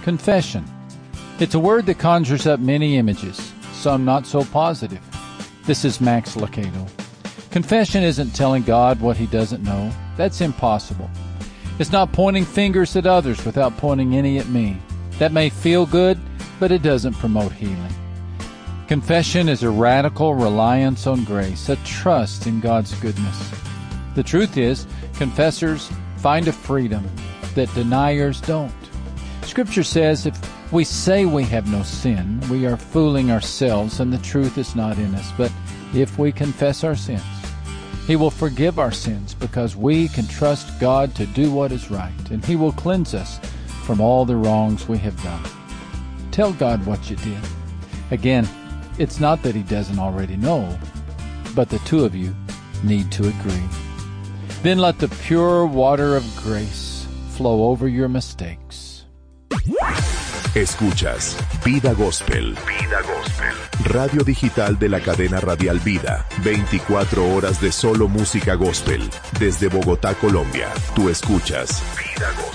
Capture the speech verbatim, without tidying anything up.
Confession. It's a word that conjures up many images, some not so positive. This is Max Lucado. Confession isn't telling God what he doesn't know. That's impossible. It's not pointing fingers at others without pointing any at me. That may feel good, but it doesn't promote healing. Confession is a radical reliance on grace, a trust in God's goodness. The truth is, confessors find a freedom that deniers don't. Scripture says if we say we have no sin, we are fooling ourselves and the truth is not in us. But if we confess our sins, He will forgive our sins because we can trust God to do what is right, and He will cleanse us from all the wrongs we have done. Tell God what you did. Again, it's not that He doesn't already know, but the two of you need to agree. Then let the pure water of grace flow over your mistakes. Escuchas Vida Gospel. Vida Gospel. Radio digital de la cadena radial Vida. veinticuatro horas de solo música gospel. Desde Bogotá, Colombia. Tú escuchas Vida Gospel.